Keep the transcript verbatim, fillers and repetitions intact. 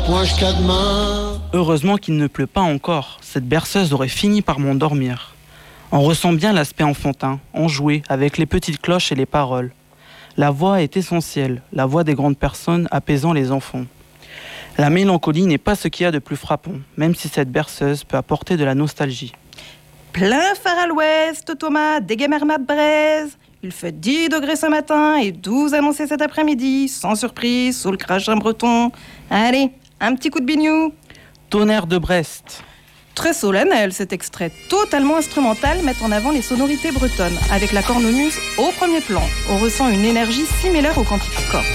Point jusqu'à demain. Heureusement qu'il ne pleut pas encore, cette berceuse aurait fini par m'endormir. On ressent bien l'aspect enfantin, enjoué, avec les petites cloches et les paroles. La voix est essentielle, la voix des grandes personnes apaisant les enfants. La mélancolie n'est pas ce qu'il y a de plus frappant, même si cette berceuse peut apporter de la nostalgie. Plein phare à l'ouest, Thomas, des Guémermat de Braise. Il fait dix degrés ce matin et douze annoncés cet après-midi, sans surprise, sous le crachin breton. Allez, un petit coup de bignou. Tonnerre de Brest. Très solennel, cet extrait totalement instrumental met en avant les sonorités bretonnes. Avec la cornemuse au premier plan, on ressent une énergie similaire au cantique corse.